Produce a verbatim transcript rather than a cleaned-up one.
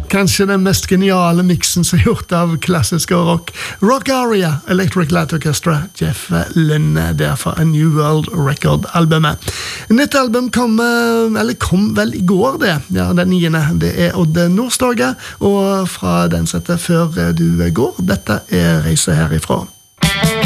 Kanskje den mest geniale mixen som er gjort av klassisk og rock. Rock Aria, Electric Light Orchestra, Jeff Lynne, derfor A New World Record-albumet. Nytt album kom, eller kom vel i går det, ja, den niende. Det er Odd Nordstoga, og fra den settet Før du går, dette er Reise herifra.